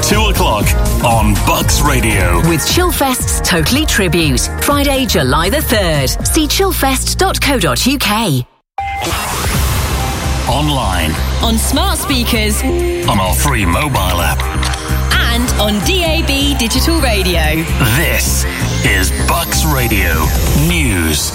2 o'clock on Bucks Radio. With Chillfest's Totally Tribute, Friday, July the 3rd. See chillfest.co.uk. Online. On smart speakers. On our free mobile app. And on DAB Digital Radio. This is Bucks Radio News.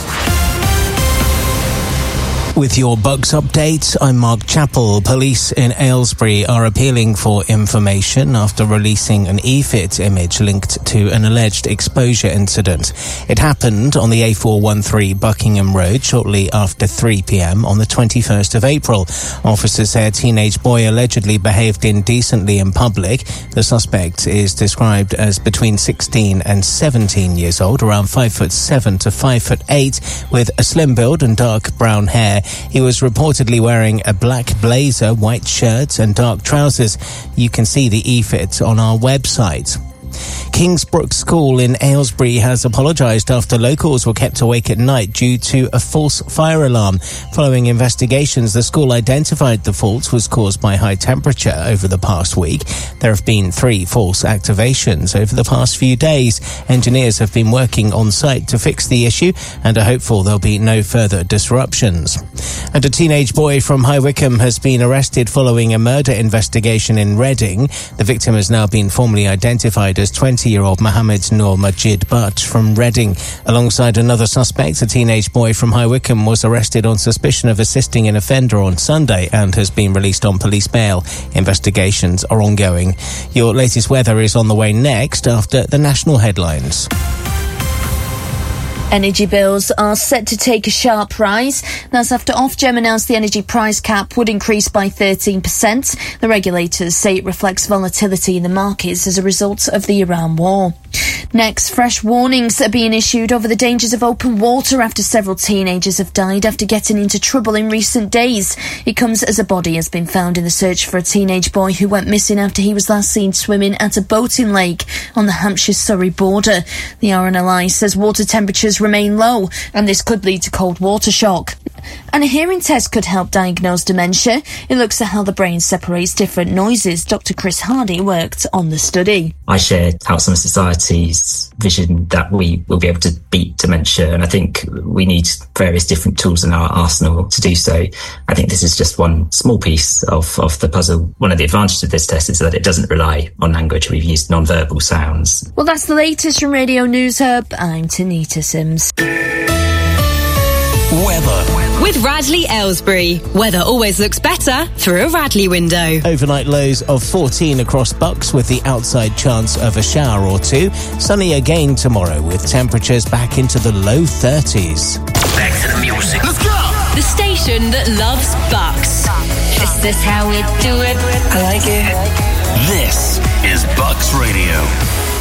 With your Bucks updates, I'm Mark Chappell. Police in Aylesbury are appealing for information after releasing an eFit image linked to an alleged exposure incident. It happened on the A413 Buckingham Road shortly after 3 p.m. on the 21st of April. Officers say a teenage boy allegedly behaved indecently in public. The suspect is described as between 16 and 17 years old, around 5'7" to 5'8", with a slim build and dark brown hair. He was reportedly wearing a black blazer, white shirt and dark trousers. You can see the eFit on our website. Kingsbrook School in Aylesbury has apologised after locals were kept awake at night due to a false fire alarm. Following investigations, the school identified the fault was caused by high temperature over the past week. There have been 3 false activations over the past few days. Engineers have been working on site to fix the issue and are hopeful there'll be no further disruptions. And a teenage boy from High Wycombe has been arrested following a murder investigation in Reading. The victim has now been formally identified as 20-year-old Mohammed Noor Majid Butt from Reading. Alongside another suspect, a teenage boy from High Wycombe was arrested on suspicion of assisting an offender on Sunday and has been released on police bail. Investigations are ongoing. Your latest weather is on the way next after the national headlines. Energy bills are set to take a sharp rise. That's after Ofgem announced the energy price cap would increase by 13%. The regulators say it reflects volatility in the markets as a result of the Iran war. Next, fresh warnings are being issued over the dangers of open water after several teenagers have died after getting into trouble in recent days. It comes as a body has been found in the search for a teenage boy who went missing after he was last seen swimming at a boating lake on the Hampshire-Surrey border. The RNLI says water temperatures remain low and this could lead to cold water shock. And a hearing test could help diagnose dementia. It looks at how the brain separates different noises. Dr. Chris Hardy worked on the study. I share Alzheimer's Society's vision that we will be able to beat dementia, and I think we need various different tools in our arsenal to do so. I think this is just one small piece of the puzzle. One of the advantages of this test is that it doesn't rely on language. We've used non-verbal sounds. Well, that's the latest from Radio News Hub. I'm Tanita Sims. Weather. With Radley Aylesbury. Weather always looks better through a Radley window. Overnight lows of 14 across Bucks with the outside chance of a shower or two. Sunny again tomorrow with temperatures back into the low 30s. Back to the music. Let's go! The station that loves Bucks. Is this how we do it? I like it. This is Bucks Radio.